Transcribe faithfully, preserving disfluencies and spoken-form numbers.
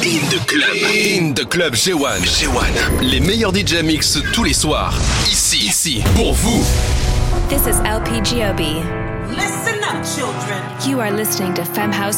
In the Club. In the Club G un. G un. Les meilleurs D J mix tous les soirs. Ici, ici, pour vous. This is L P G O B. Listen up, children. You are listening to Femme House